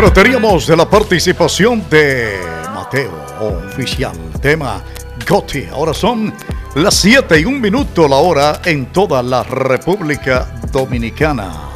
Bueno, teníamos de la participación de Mateo, oficial, tema Gotti. Ahora son las 7:01 la hora en toda la República Dominicana.